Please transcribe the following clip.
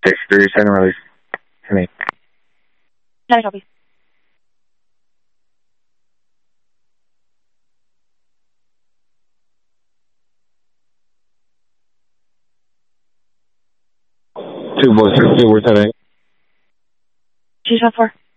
Dexter, sign and release. Henny. Nice, copy. Two voices, two words, heading. 274.